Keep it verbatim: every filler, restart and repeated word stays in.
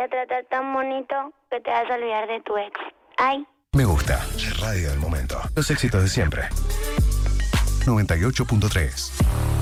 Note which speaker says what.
Speaker 1: a tratar tan bonito que te vas a olvidar de tu ex. Ay.
Speaker 2: Me gusta. La radio del momento. Los éxitos de siempre. noventa y ocho punto tres.